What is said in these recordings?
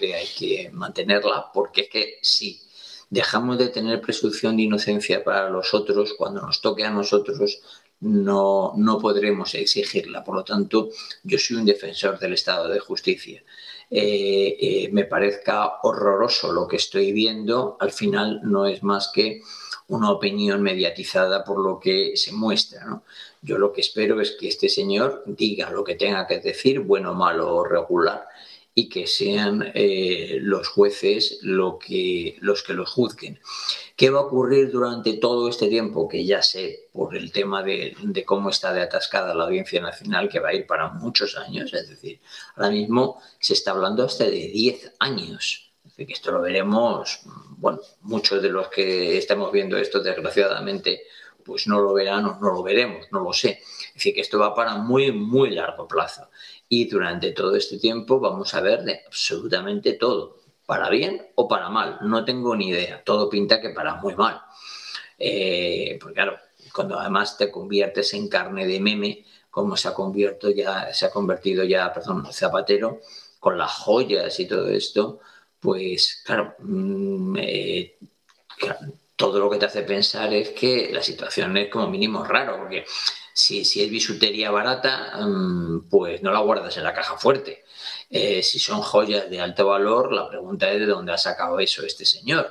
puede, hay que mantenerla, porque es que si dejamos de tener presunción de inocencia para los otros, cuando nos toque a nosotros no podremos exigirla. Por lo tanto, yo soy un defensor del Estado de Justicia. Me parezca horroroso lo que estoy viendo, al final no es más que una opinión mediatizada por lo que se muestra, ¿no? Yo lo que espero es que este señor diga lo que tenga que decir, bueno, malo o regular, y que sean los jueces los que los juzguen. ¿Qué va a ocurrir durante todo este tiempo? Que ya sé, por el tema de cómo está de atascada la Audiencia Nacional, que va a ir para muchos años. Es decir, ahora mismo se está hablando hasta de 10 años. Es decir, que esto lo veremos, bueno, muchos de los que estamos viendo esto, desgraciadamente, pues no lo verán o no lo veremos, no lo sé. Es decir, que esto va para muy, muy largo plazo. Y durante todo este tiempo vamos a ver de absolutamente todo, para bien o para mal, no tengo ni idea. Todo pinta que para muy mal. Porque claro, cuando además te conviertes en carne de meme, como se ha convertido ya, Zapatero, con las joyas y todo esto, pues claro, todo lo que te hace pensar es que la situación es como mínimo raro, porque si es bisutería barata, pues no la guardas en la caja fuerte. Si son joyas de alto valor, la pregunta es de dónde ha sacado eso este señor.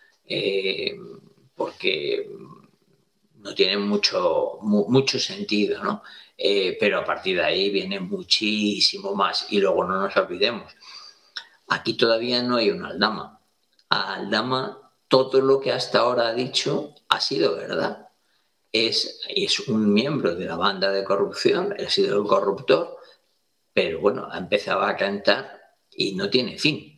Porque no tiene mucho sentido, ¿no? Pero a partir de ahí viene muchísimo más. Y luego no nos olvidemos, aquí todavía no hay una Aldama. A Aldama todo lo que hasta ahora ha dicho ha sido verdad. Es un miembro de la banda de corrupción, ha sido el corruptor, pero bueno, ha empezado a cantar y no tiene fin.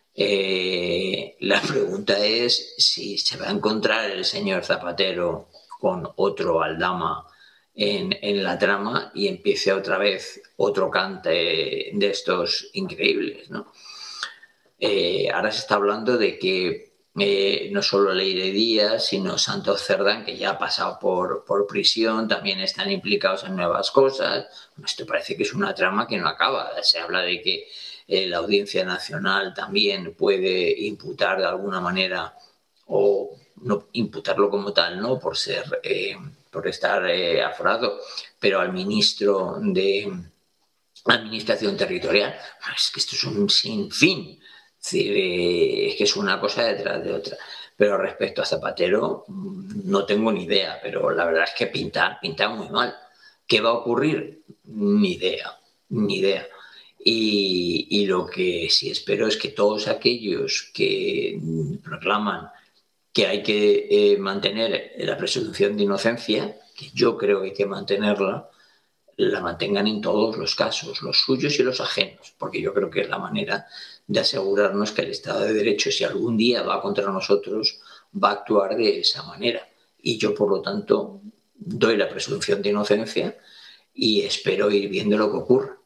La pregunta es si se va a encontrar el señor Zapatero con otro Aldama en la trama y empiece otra vez otro cante de estos increíbles, ¿no? Ahora se está hablando de que no solo Leire Díaz, sino Santos Cerdán, que ya ha pasado por prisión, también están implicados en nuevas cosas. Esto parece que es una trama que no acaba. Se habla de que la Audiencia Nacional también puede imputar de alguna manera, o no imputarlo como tal, ¿no? Por estar aforado, pero al ministro de Administración Territorial. Es que esto es un sinfín. Es decir, es que es una cosa detrás de otra. Pero respecto a Zapatero, no tengo ni idea, pero la verdad es que pinta muy mal. ¿Qué va a ocurrir? Ni idea, ni idea. Y lo que sí espero es que todos aquellos que reclaman que hay que mantener la presunción de inocencia, que yo creo que hay que mantenerla, la mantengan en todos los casos, los suyos y los ajenos, porque yo creo que es la manera de asegurarnos que el Estado de Derecho, si algún día va contra nosotros, va a actuar de esa manera. Y yo, por lo tanto, doy la presunción de inocencia y espero ir viendo lo que ocurra.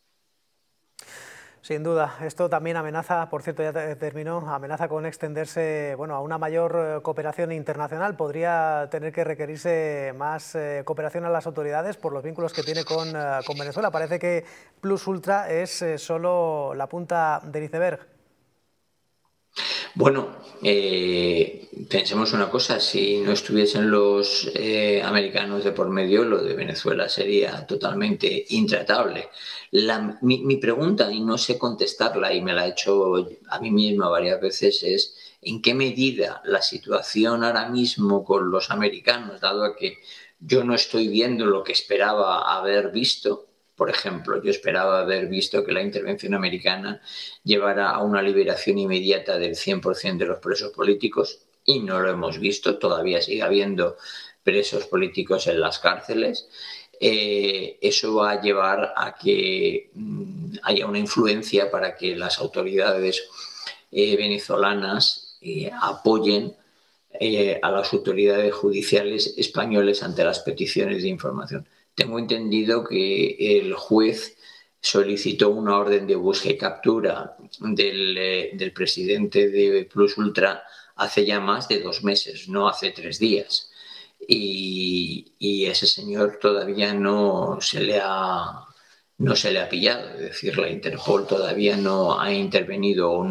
Sin duda, esto también amenaza, por cierto, ya terminó, amenaza con extenderse, bueno, a una mayor cooperación internacional. Podría tener que requerirse más cooperación a las autoridades por los vínculos que tiene con Venezuela. Parece que Plus Ultra es solo la punta del iceberg. Bueno, pensemos una cosa, si no estuviesen los americanos de por medio, lo de Venezuela sería totalmente intratable. Mi pregunta, y no sé contestarla, y me la he hecho a mí misma varias veces, es ¿en qué medida la situación ahora mismo con los americanos, dado a que yo no estoy viendo lo que esperaba haber visto? Por ejemplo, yo esperaba haber visto que la intervención americana llevara a una liberación inmediata del 100% de los presos políticos y no lo hemos visto, todavía sigue habiendo presos políticos en las cárceles. Eso va a llevar a que haya una influencia para que las autoridades venezolanas apoyen a las autoridades judiciales españoles ante las peticiones de información. Tengo entendido que el juez solicitó una orden de búsqueda y captura del presidente de Plus Ultra hace ya más de 2 meses, no hace 3 días. Y ese señor todavía no se le ha pillado, es decir, la Interpol todavía no ha intervenido